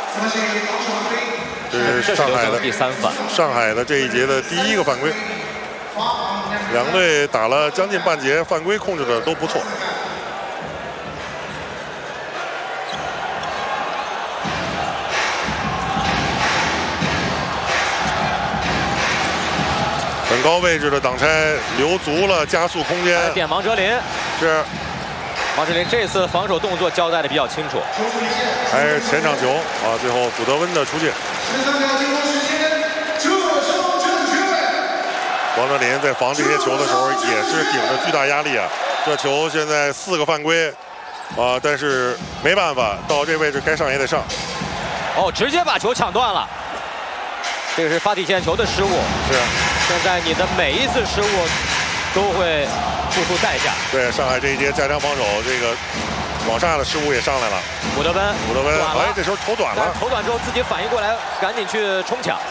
这是上海的第3犯， 上海的这一节的第1个犯规。两队打了将近半节，犯规控制的都不错。很高位置的挡拆留足了加速空间。 点王哲林是。 王哲林这次防守动作交代的比较清楚， 还是前场球啊！最后古德温的出界。王哲林在防这些球的时候也是顶着巨大压力啊！这球现在4个犯规啊，但是没办法，到这位置该上也得上。 哦，直接把球抢断了，这个是发体线球的失误。 是。 现在你的每一次失误都会付出代价。 对，上海这一节加强防守，这个往上的失误也上来了。 古德温， 哎，这时候投短了。 投短之后自己反应过来，赶紧去冲抢。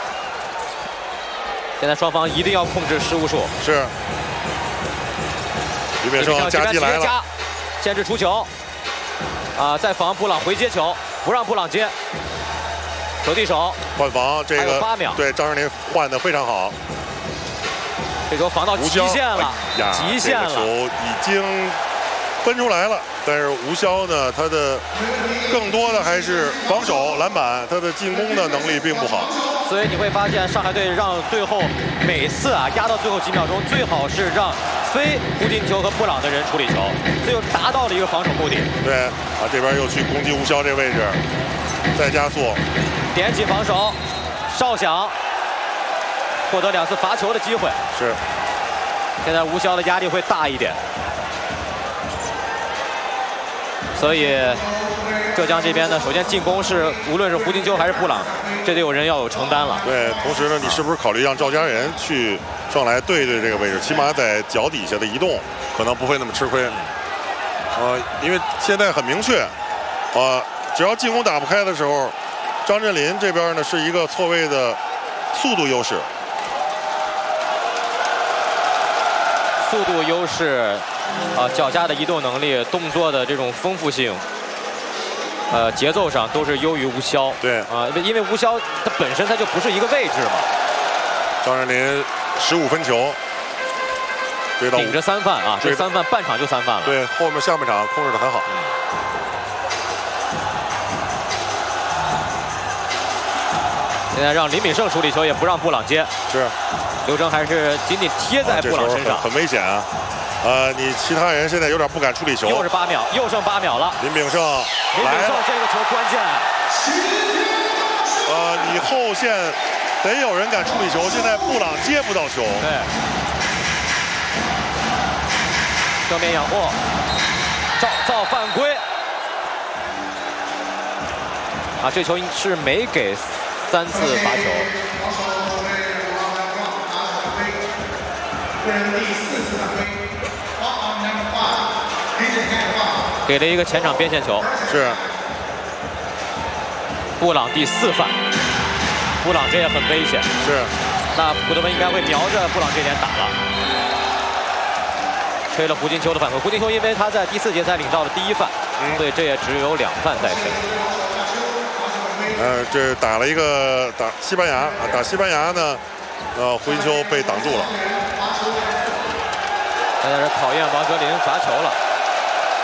现在双方一定要控制失误数。 是。李炳胜夹击来了， 限制出球。啊，再防布朗回接球，不让布朗接。手递手， 换防，这个 8秒。 对，张镇麟换的非常好。 这球防到极限了，极限了！ 球已经分出来了，但是吴骁呢，他的更多的还是防守、篮板，他的进攻的能力并不好。 所以你会发现，上海队让最后每次啊压到最后几秒钟，最好是让非胡金秋和布朗的人处理球，这就达到了一个防守目的。 对啊，这边又去攻击吴骁这位置，再加速， 点起防守，哨响。 获得2次罚球的机会， 是。 现在吴骁的压力会大一点，所以浙江这边呢，首先进攻是无论是胡金秋还是布朗，这得有人要有承担了。 对，同时呢，你是不是考虑让赵家人去上来对这个位置，起码在脚底下的移动可能不会那么吃亏。因为现在很明确，只要进攻打不开的时候，张镇麟这边呢是一个错位的速度优势。 速度优势，脚下的移动能力、动作的这种丰富性，节奏上都是优于吴骁。 对因为吴骁他本身他就不是一个位置嘛。 张镇麟15分球， 顶着3犯啊，这3犯半场就3犯了。 对，后面下半场控制得很好。 现在让林炳胜处理球，也不让布朗接。 是。 刘铮还是紧紧贴在布朗身上， 很危险啊！你其他人现在有点不敢处理球。 又是8秒，又剩8秒了。 林炳胜， 这个球关键。 你后线得有人敢处理球，现在布朗接不到球。 对。正面仰握，造犯规。这球是没给3次罚球。 给了一个前场边线球， 是布朗第4犯，布朗这也很危险， 是。 那古德温应该会瞄着布朗这点打了，吹了胡金秋的犯规。胡金秋因为他在第4节才领到了第1犯，所以这也只有2犯在身。 这打了一个打西班牙，打西班牙呢，胡金秋被挡住了。 现在是考验王哲林罚球了。